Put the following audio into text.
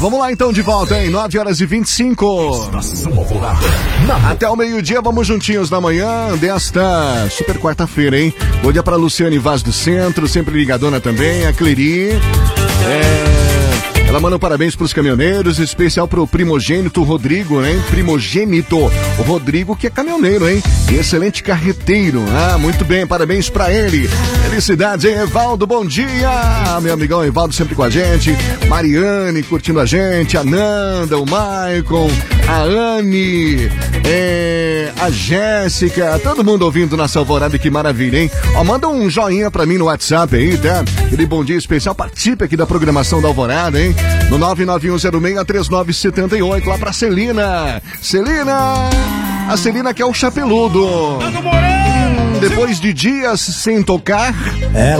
Vamos lá então de volta, hein? 9h25. Até o meio-dia, vamos juntinhos na manhã desta super quarta-feira, hein? Bom dia pra Luciane Vaz do Centro, sempre ligadona também, a Cleri. Ela manda um parabéns pros caminhoneiros, especial pro primogênito Rodrigo, hein? Primogênito, o Rodrigo que é caminhoneiro, hein? E excelente carreteiro. Ah, muito bem, parabéns pra ele. Felicidades, hein, Evaldo? Bom dia! Meu amigão Evaldo sempre com a gente. Mariane curtindo a gente, a Nanda, o Maicon, a Anne, a Jéssica, todo mundo ouvindo na Alvorada, que maravilha, hein? Ó, manda um joinha pra mim no WhatsApp aí, tá? Aquele bom dia especial, participe aqui da programação da Alvorada, hein? No 991063978, lá pra Celina. Celina! A Celina que é o chapeludo. Depois de dias sem tocar...